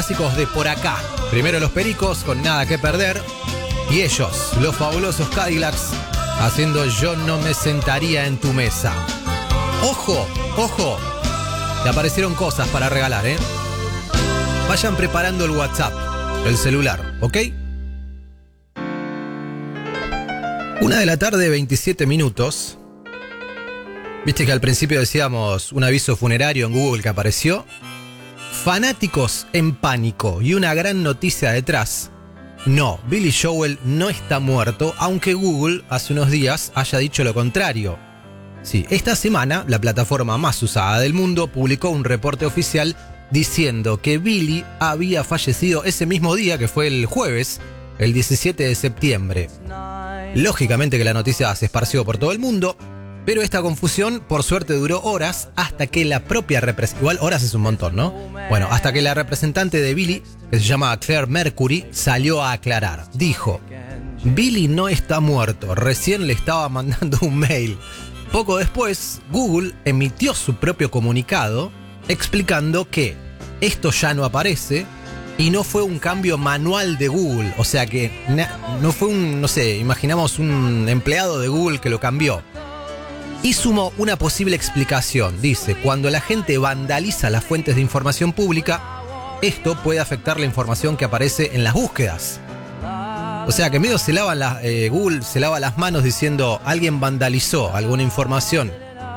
clásicos de por acá. Primero los Pericos con Nada que Perder. Y ellos, los fabulosos Cadillacs, haciendo Yo no me sentaría en tu mesa. ¡Ojo! ¡Ojo! Te aparecieron cosas para regalar, ¿eh? Vayan preparando el WhatsApp, el celular, ¿ok? 1:27 p.m. Viste que al principio decíamos un aviso funerario en Google que apareció. Fanáticos en pánico y una gran noticia detrás. No, Billy Joel no está muerto, aunque Google hace unos días haya dicho lo contrario. Sí, esta semana la plataforma más usada del mundo publicó un reporte oficial diciendo que Billy había fallecido ese mismo día, que fue el jueves, el 17 de septiembre. Lógicamente que la noticia se esparció por todo el mundo, pero esta confusión por suerte duró horas hasta que la propia representante, igual horas es un montón, ¿no? Bueno, hasta que la representante de Billy, que se llama Claire Mercury, salió a aclarar. Dijo: Billy no está muerto, recién le estaba mandando un mail. Poco después, Google emitió su propio comunicado explicando que esto ya no aparece y no fue un cambio manual de Google, o sea que no fue no sé, imaginamos un empleado de Google que lo cambió. Y sumó una posible explicación. Dice, cuando la gente vandaliza las fuentes de información pública, esto puede afectar la información que aparece en las búsquedas. O sea que medio Google se lava las manos diciendo alguien vandalizó alguna información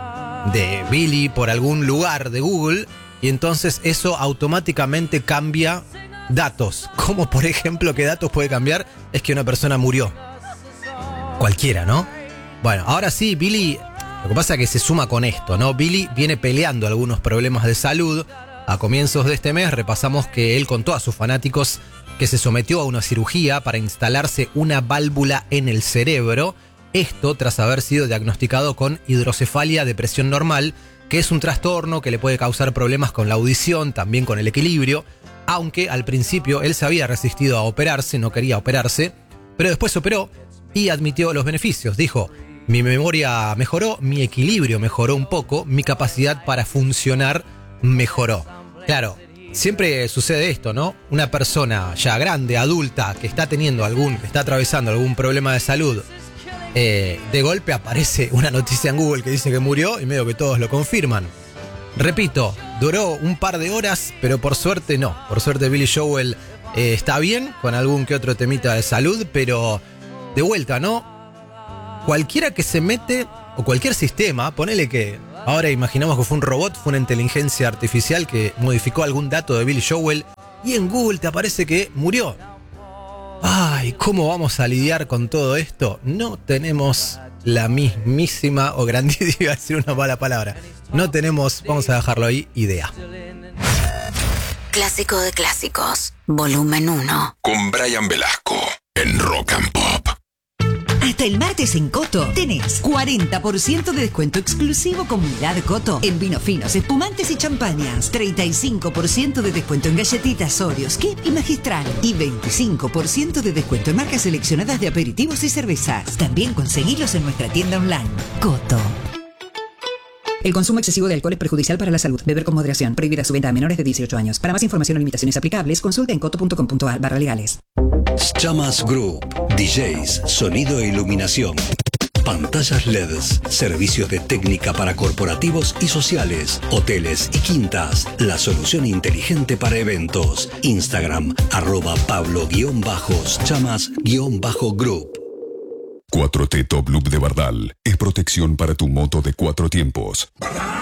de Billy por algún lugar de Google y entonces eso automáticamente cambia datos. Como por ejemplo, ¿qué datos puede cambiar? Es que una persona murió. Cualquiera, ¿no? Bueno, ahora sí, Billy... Lo que pasa es que se suma con esto, ¿no? Billy viene peleando algunos problemas de salud. A comienzos de este mes repasamos que él contó a sus fanáticos que se sometió a una cirugía para instalarse una válvula en el cerebro. Esto tras haber sido diagnosticado con hidrocefalia de presión normal, que es un trastorno que le puede causar problemas con la audición, también con el equilibrio. Aunque al principio él se había resistido a operarse, no quería operarse, pero después se operó y admitió los beneficios. Dijo: mi memoria mejoró, mi equilibrio mejoró un poco, mi capacidad para funcionar mejoró. Claro, siempre sucede esto, ¿no? Una persona ya grande, adulta, que está atravesando algún problema de salud, de golpe aparece una noticia en Google que dice que murió y medio que todos lo confirman. Repito, duró un par de horas, pero por suerte no. Por suerte Billy Joel está bien, con algún que otro temita de salud, pero de vuelta, ¿no? Cualquiera que se mete, o cualquier sistema, ponele que ahora imaginamos que fue un robot, fue una inteligencia artificial que modificó algún dato de Billy Joel y en Google te aparece que murió. Ay, ¿cómo vamos a lidiar con todo esto? No tenemos la mismísima, o grandísima, iba a decir una mala palabra. No tenemos, vamos a dejarlo ahí, idea. Clásico de clásicos, volumen 1. Con Brian Velasco en Rock and Pop. Hasta el martes en Coto tenés 40% de descuento exclusivo Comunidad Coto en vinos finos, espumantes y champañas. 35% de descuento en galletitas Oreos, Kip y Magistral. Y 25% de descuento en marcas seleccionadas de aperitivos y cervezas. También conseguilos en nuestra tienda online. Coto. El consumo excesivo de alcohol es perjudicial para la salud. Beber con moderación. Prohibida su venta a menores de 18 años. Para más información o limitaciones aplicables, consulta en coto.com.ar/legales. Chamas Group, DJs, sonido e iluminación, pantallas LEDs, servicios de técnica para corporativos y sociales, hoteles y quintas, la solución inteligente para eventos. Instagram, @Pablo_Chamas_Group. 4T Top Loop de Bardal es protección para tu moto de 4 tiempos.